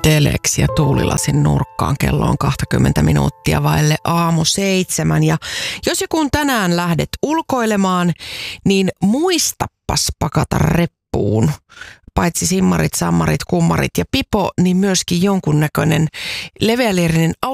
teleksi ja tuulilasin nurkkaan. Kello on 20 minuuttia vaille 6:07. Ja jos joku tänään lähdet ulkoilemaan, niin muistapas pakata reppuun paitsi simmarit, sammarit, kummarit ja pipo, niin myöskin jonkunnäköinen leveäliirinen